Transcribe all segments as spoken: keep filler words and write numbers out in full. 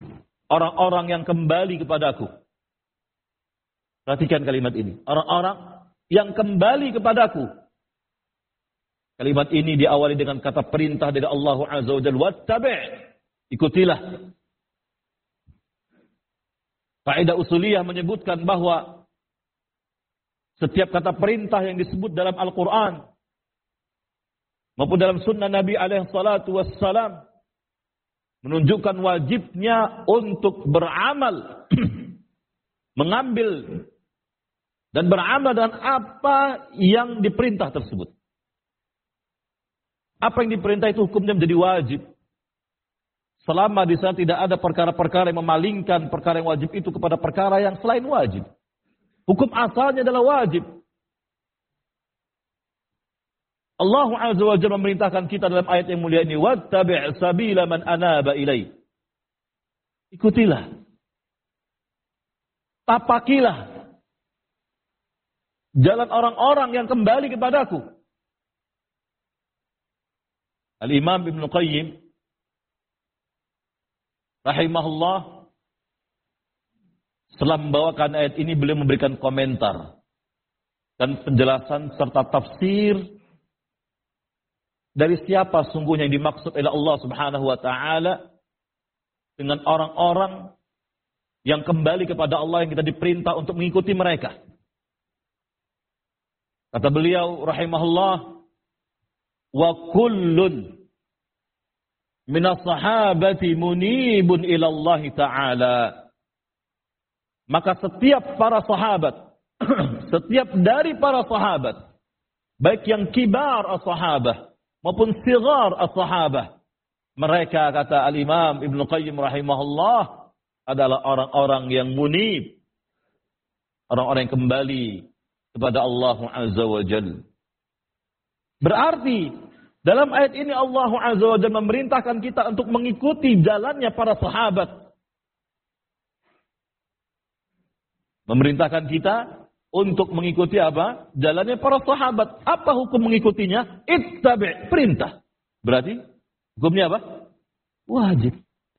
Orang-orang yang kembali kepadaku. Perhatikan kalimat ini. Orang-orang yang kembali kepadaku. Kalimat ini diawali dengan kata perintah dari Allah Azza wa Jalla. Wattabi'. Ikutilah. Kaidah usuliyah menyebutkan bahwa setiap kata perintah yang disebut dalam Al-Quran maupun dalam sunnah Nabi alaihi salatu wassalam menunjukkan wajibnya untuk beramal, mengambil dan beramal dengan apa yang diperintah tersebut. Apa yang diperintah itu hukumnya menjadi wajib. Selama di sana tidak ada perkara-perkara yang memalingkan perkara yang wajib itu kepada perkara yang selain wajib. Hukum asalnya adalah wajib. Allah Azza wa Jalla memerintahkan kita dalam ayat yang mulia ini, wattabi' sabila man anaba ilai. Ikutilah. Tapakilah jalan orang-orang yang kembali kepadaku. Al-Imam Ibn Qayyim rahimahullah setelah membawakan ayat ini beliau memberikan komentar dan penjelasan serta tafsir dari siapa sungguhnya yang dimaksud oleh Allah Subhanahu wa taala dengan orang-orang yang kembali kepada Allah yang kita diperintah untuk mengikuti mereka. Kata beliau rahimahullah, wa kullun minas sahabati munibun ila Allah taala. Maka setiap para sahabat, setiap dari para sahabat, baik yang kibar as-sahabah maupun sigar as-sahabah, mereka kata Al-Imam Ibn Qayyim rahimahullah adalah orang-orang yang munib, orang-orang yang kembali kepada Allah Azza wa Jalla. Berarti dalam ayat ini Allah Azza wa Jalla memerintahkan kita untuk mengikuti jalannya para sahabat. Memerintahkan kita untuk mengikuti apa? Jalannya para sahabat. Apa hukum mengikutinya? Ittabi', perintah. Berarti hukumnya apa? Wajib.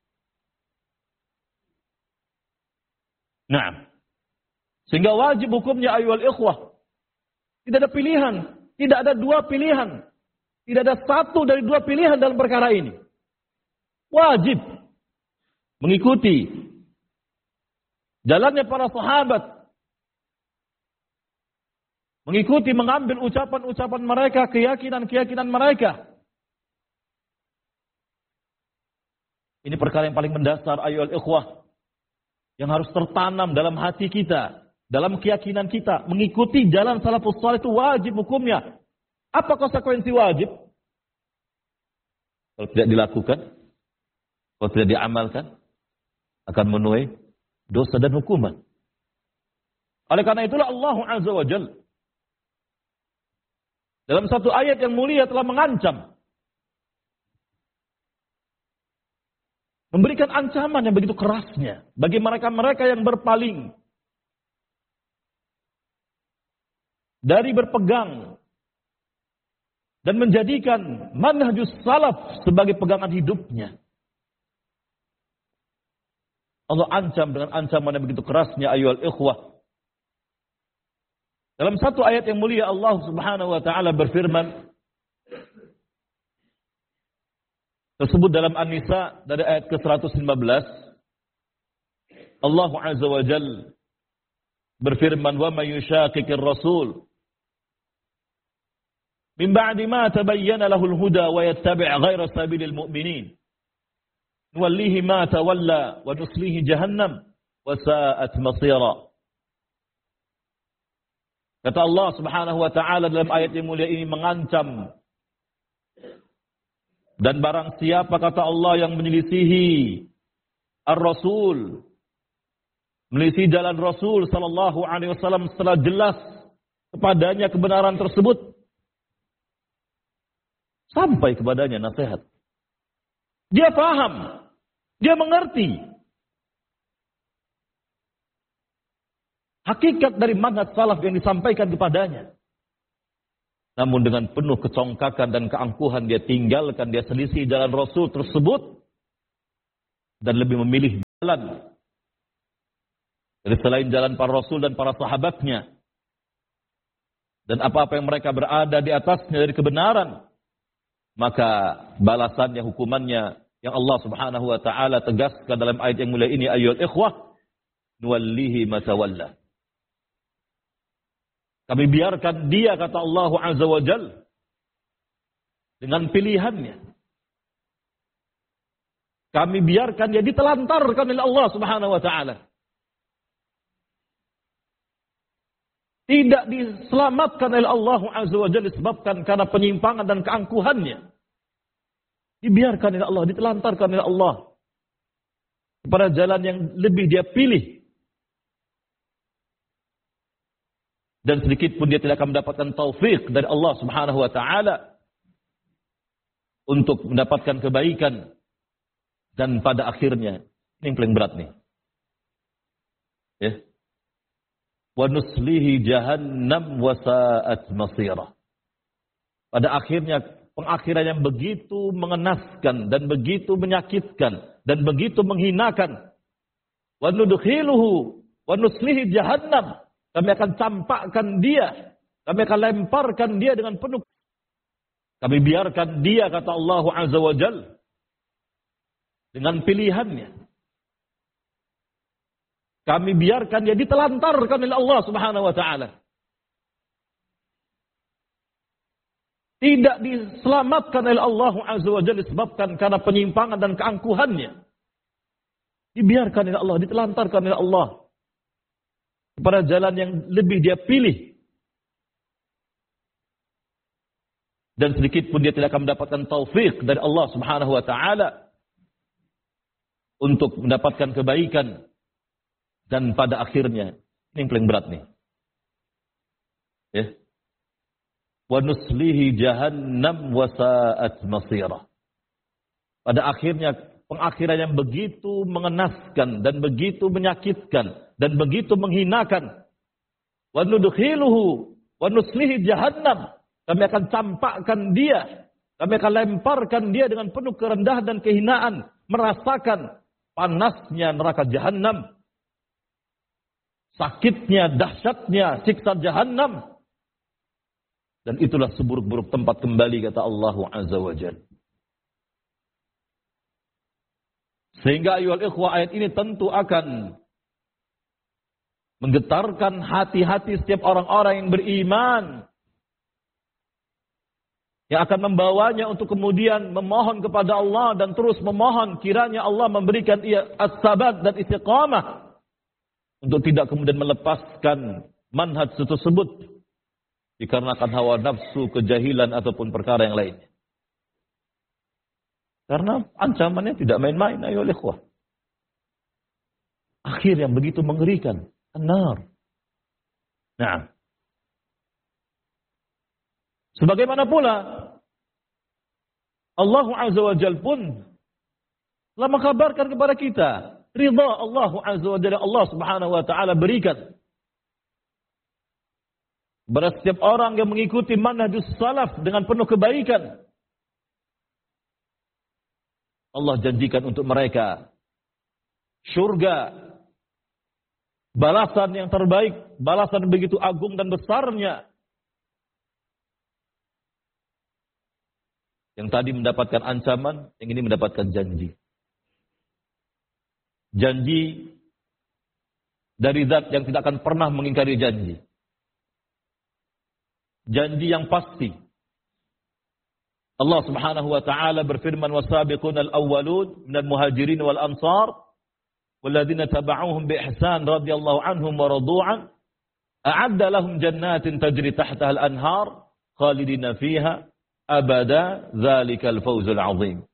Nah, sehingga wajib hukumnya ayyuhal ikhwah. Tidak ada pilihan, tidak ada dua pilihan. Tidak ada satu dari dua pilihan dalam perkara ini. Wajib mengikuti jalannya para sahabat. Mengikuti, mengambil ucapan-ucapan mereka, keyakinan-keyakinan mereka. Ini perkara yang paling mendasar ayyuhal ikhwah. Yang harus tertanam dalam hati kita, dalam keyakinan kita. Mengikuti jalan salafus salih itu wajib hukumnya. Apa konsekuensi wajib? Kalau tidak dilakukan, kalau tidak diamalkan, akan menuai dosa dan hukuman. Oleh karena itulah Allah Azza wa Jalla dalam satu ayat yang mulia telah mengancam, memberikan ancaman yang begitu kerasnya bagi mereka-mereka yang berpaling dari berpegang dan menjadikan manhajus salaf sebagai pegangan hidupnya. Allah ancam dengan ancaman yang begitu kerasnya ayyuhal ikhwah. Dalam satu ayat yang mulia Allah Subhanahu wa taala berfirman tersebut dalam An-Nisa dari ayat ke seratus lima belas. Allah Azza wa Jalla berfirman, "Wa may yushaqiqir rasul min ba'di ma tabayyana lahul huda wa yattabi' ghayra sabilil mu'minin nuwallihi ma tawalla wa nuslihi jahannam wa sa'at masira." Kata Allah Subhanahu wa taala dalam ayat yang mulia ini mengancam, dan barang siapa kata Allah yang menyelisihi ar-rasul, menyelisihi jalan Rasul sallallahu alaihi wasallam setelah jelas kepadanya kebenaran tersebut, sampai kepadanya nasihat. Dia paham, dia mengerti hakikat dari manhaj salaf yang disampaikan kepadanya. Namun dengan penuh kecongkakan dan keangkuhan dia tinggalkan, dia selisih jalan Rasul tersebut dan lebih memilih jalan dari selain jalan para rasul dan para sahabatnya, dan apa-apa yang mereka berada di atasnya dari kebenaran, maka balasannya, hukumannya yang Allah Subhanahu wa taala tegaskan dalam ayat yang mulia ini, ayyuhal ikhwah, nuwallihi ma tawalla. Kami biarkan dia, kata Allah Azza wa Jalla, dengan pilihannya. Kami biarkan dia ditelantarkan oleh Allah Subhanahu wa taala. Tidak diselamatkan oleh Allah Azza wa Jalla disebabkan karena penyimpangan dan keangkuhannya. Dibiarkan oleh Allah, ditelantarkan oleh Allah kepada jalan yang lebih dia pilih. Dan sedikit pun dia tidak akan mendapatkan taufik dari Allah Subhanahu wa taala untuk mendapatkan kebaikan. Dan pada akhirnya, ini yang paling berat nih. Ya. Wa nuslihi jahannam wa sa'at masira. Pada akhirnya pengakhiran yang begitu mengenaskan dan begitu menyakitkan dan begitu menghinakan. Wa nudkhiluhu wa nuslihi jahannam. Kami akan campakkan dia, kami akan lemparkan dia dengan penuh. Kami biarkan dia, kata Allah Azza wa Jalla, dengan pilihannya. Kami biarkan dia ditelantarkan oleh Allah Subhanahu wa taala. Tidak diselamatkan oleh Allah Azza wa Jalla disebabkan karena penyimpangan dan keangkuhannya. Dibiarkan oleh Allah, ditelantarkan oleh Allah kepada jalan yang lebih dia pilih. Dan sedikit pun dia tidak akan mendapatkan taufik dari Allah Subhanahu wa taala untuk mendapatkan kebaikan. Dan pada akhirnya, ini yang paling berat nih. Ya. Wa nuslihi jahannam wa sa'at masira. Pada akhirnya pengakhiran yang begitu mengenaskan dan begitu menyakitkan dan begitu menghinakan. Wa nudkhiluhu wa nuslihi jahannam. Kami akan campakkan dia, kami akan lemparkan dia dengan penuh kerendahan dan kehinaan, merasakan panasnya neraka jahannam, sakitnya, dahsyatnya siksa jahannam. Dan itulah seburuk-buruk tempat kembali, kata Allah Azza wa Jalla. Sehingga ayuhal ikhwah, ayat ini tentu akan menggetarkan hati-hati setiap orang-orang yang beriman, yang akan membawanya untuk kemudian memohon kepada Allah dan terus memohon kiranya Allah memberikan ia as-sabat dan istiqamah untuk tidak kemudian melepaskan manhaj tersebut dikarenakan hawa nafsu, kejahilan ataupun perkara yang lainnya. Karena ancamannya tidak main-main, ayo ikhwah. Akhir yang begitu mengerikan, an-nar. Nah, sebagaimana pula Allah Azza wa Jalla pun telah mengkabarkan kepada kita ridha Allah Azza wa Jalla, Allah Subhanahu wa taala berikan kepada setiap orang yang mengikuti manhajus salaf dengan penuh kebaikan. Allah janjikan untuk mereka surga, balasan yang terbaik, balasan begitu agung dan besarnya. Yang tadi mendapatkan ancaman, yang ini mendapatkan janji. Janji dari zat yang tidak akan pernah mengingkari janji. Janji yang pasti. Allah Subhanahu wa taala berfirman, "Was-sabiquna al-awwalun minal muhajirin wal ansar walladzina tabauhum bi ihsan radhiyallahu anhum wa radu an a'adda lahum jannatin tajri tahtaha al-anhar khalidina fiha abada dzalikal fawzul 'adzim."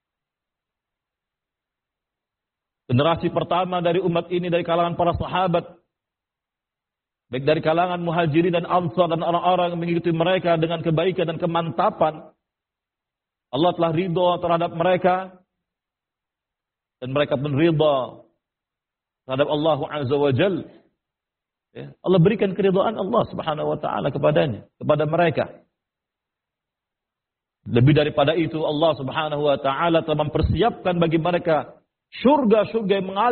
Generasi pertama dari umat ini dari kalangan para sahabat, baik dari kalangan muhajirin dan ansar dan orang-orang yang mengikuti mereka dengan kebaikan dan kemantapan, Allah telah ridha terhadap mereka dan mereka pun ridha terhadap Allah Azza wa Jalla. Ya, Allah berikan keridhaan Allah Subhanahu wa taala kepadanya, kepada mereka. Lebih daripada itu, Allah Subhanahu wa taala telah mempersiapkan bagi mereka surga-surga yang mengalir